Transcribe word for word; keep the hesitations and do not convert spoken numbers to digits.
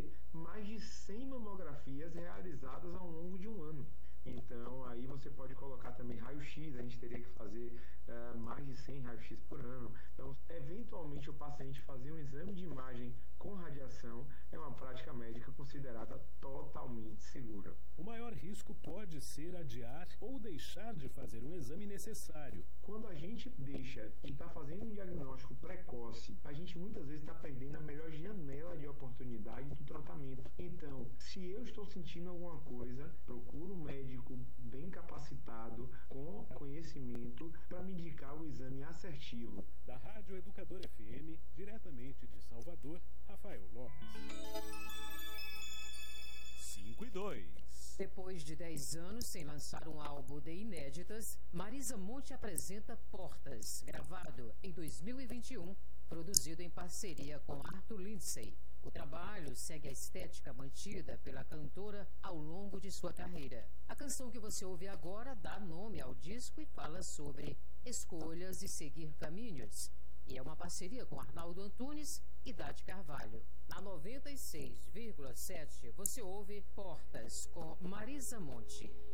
fazer mais de cem mamografias realizadas ao longo de um ano. Então, aí você pode colocar também raio-x, a gente teria que fazer uh, mais de cem raios-x por ano. Então, eventualmente, o paciente fazer um exame de imagem com radiação é uma prática médica considerada totalmente segura. O maior risco pode ser adiar ou deixar de fazer um exame necessário. Quando a gente deixa de estar fazendo um diagnóstico precoce, a gente muitas vezes está perdendo a melhor janela de oportunidade do tratamento. Então, se eu estou sentindo alguma coisa, procuro um médico bem capacitado, com conhecimento, para me indicar o exame assertivo. Da Rádio Educador F M, diretamente de Salvador, Rafael Lopes. cinco e dois. Depois de dez anos sem lançar um álbum de inéditas, Marisa Monte apresenta Portas, gravado em dois mil e vinte e um, produzido em parceria com Arthur Lindsay. O trabalho segue a estética mantida pela cantora ao longo de sua carreira. A canção que você ouve agora dá nome ao disco e fala sobre escolhas e seguir caminhos. E é uma parceria com Arnaldo Antunes e Dade Carvalho. Na noventa e seis vírgula sete você ouve Portas com Marisa Monte.